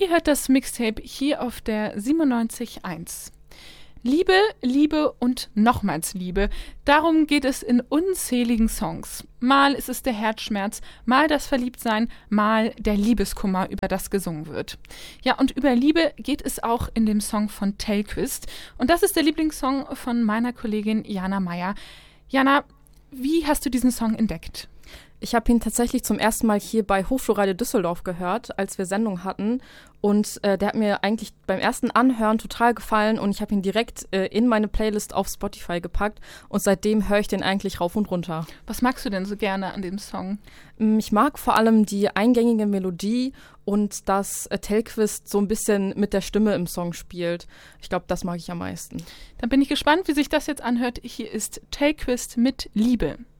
Ihr hört das Mixtape hier auf der 97.1. Liebe, Liebe und nochmals Liebe. Darum geht es in unzähligen Songs. Mal ist es der Herzschmerz, mal das Verliebtsein, mal der Liebeskummer, über das gesungen wird. Ja, und über Liebe geht es auch in dem Song von Tellqvist. Und das ist der Lieblingssong von meiner Kollegin Jana Meyer. Jana, wie hast du diesen Song entdeckt? Ich habe ihn tatsächlich zum ersten Mal hier bei Hochschulradio Düsseldorf gehört, als wir Sendung hatten. Und der hat mir eigentlich beim ersten Anhören total gefallen und ich habe ihn direkt in meine Playlist auf Spotify gepackt. Und seitdem höre ich den eigentlich rauf und runter. Was magst du denn so gerne an dem Song? Ich mag vor allem die eingängige Melodie und dass Tellqvist so ein bisschen mit der Stimme im Song spielt. Ich glaube, das mag ich am meisten. Dann bin ich gespannt, wie sich das jetzt anhört. Hier ist Tellqvist mit Liebe.